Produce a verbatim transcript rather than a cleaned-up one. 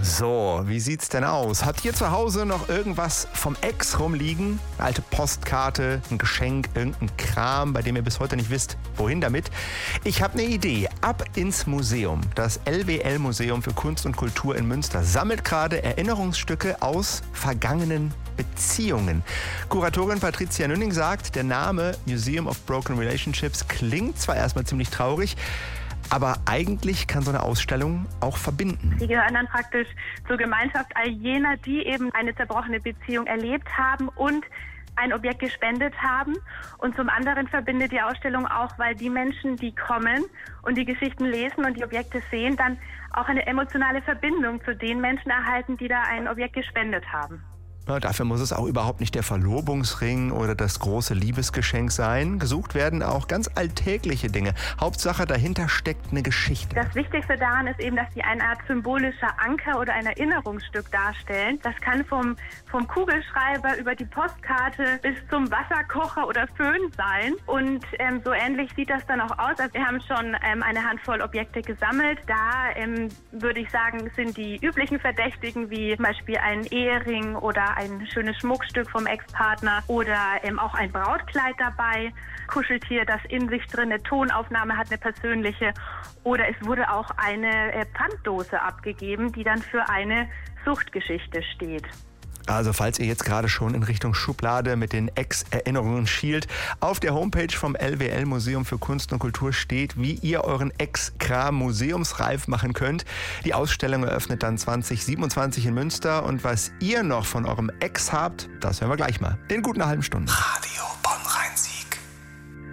So, wie sieht's denn aus? Habt ihr zu Hause noch irgendwas vom Ex rumliegen? Eine alte Postkarte, ein Geschenk, irgendein Kram, bei dem ihr bis heute nicht wisst, wohin damit? Ich habe eine Idee. Ab ins Museum. Das L W L-Museum für Kunst und Kultur in Münster sammelt gerade Erinnerungsstücke aus vergangenen Beziehungen. Kuratorin Patricia Nünning sagt, der Name Museum of Broken Relationships klingt zwar erstmal ziemlich traurig, aber eigentlich kann so eine Ausstellung auch verbinden. Sie gehören dann praktisch zur Gemeinschaft all jener, die eben eine zerbrochene Beziehung erlebt haben und ein Objekt gespendet haben. Und zum anderen verbindet die Ausstellung auch, weil die Menschen, die kommen und die Geschichten lesen und die Objekte sehen, dann auch eine emotionale Verbindung zu den Menschen erhalten, die da ein Objekt gespendet haben. Ja, dafür muss es auch überhaupt nicht der Verlobungsring oder das große Liebesgeschenk sein. Gesucht werden auch ganz alltägliche Dinge. Hauptsache, dahinter steckt eine Geschichte. Das Wichtigste daran ist eben, dass sie eine Art symbolischer Anker oder ein Erinnerungsstück darstellen. Das kann vom, vom Kugelschreiber über die Postkarte bis zum Wasserkocher oder Föhn sein. Und ähm, so ähnlich sieht das dann auch aus. Also wir haben schon ähm, eine Handvoll Objekte gesammelt. Da ähm, würde ich sagen, sind die üblichen Verdächtigen wie zum Beispiel ein Ehering oder ein schönes Schmuckstück vom Ex-Partner oder ähm, auch ein Brautkleid dabei, Kuscheltier, das in sich drin eine Tonaufnahme hat, eine persönliche. Oder es wurde auch eine äh, Pfanddose abgegeben, die dann für eine Suchtgeschichte steht. Also falls ihr jetzt gerade schon in Richtung Schublade mit den Ex-Erinnerungen schielt, auf der Homepage vom L W L-Museum für Kunst und Kultur steht, wie ihr euren Ex-Kram museumsreif machen könnt. Die Ausstellung eröffnet dann zwanzig siebenundzwanzig in Münster und was ihr noch von eurem Ex habt, das hören wir gleich mal. In guten halben Stunden. Radio